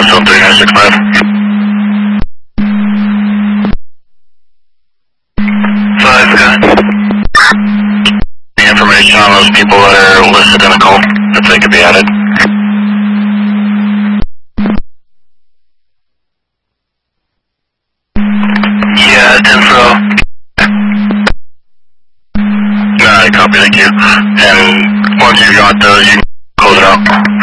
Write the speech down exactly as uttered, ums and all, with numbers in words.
Still three nine six five. Five, good. The information on those people that are listed in the call, if they could be added. Yeah, info. Alright, copy, thank you. And once you've got those, you can close it out.